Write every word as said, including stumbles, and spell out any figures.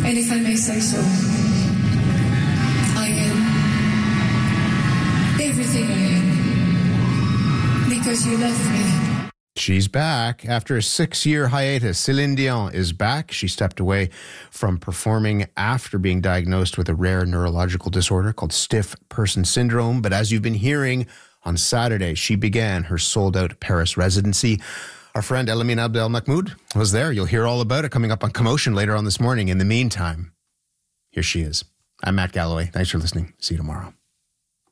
And if I may say so, I am everything I am because you love me. She's back. After a six-year hiatus, Céline Dion is back. She stepped away from performing after being diagnosed with a rare neurological disorder called stiff person syndrome. But as you've been hearing, on Saturday, she began her sold-out Paris residency. Our friend Elamin Abdelmahmoud was there. You'll hear all about it coming up on Commotion later on this morning. In the meantime, here she is. I'm Matt Galloway. Thanks for listening. See you tomorrow.